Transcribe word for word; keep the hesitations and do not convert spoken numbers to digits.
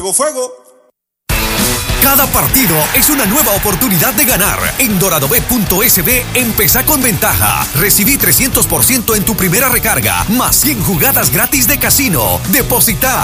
Fuego, fuego. Cada partido es una nueva oportunidad de ganar. En doradobet punto es be, empezá con ventaja. Recibí trescientos por ciento en tu primera recarga, más cien jugadas gratis de casino. Depositá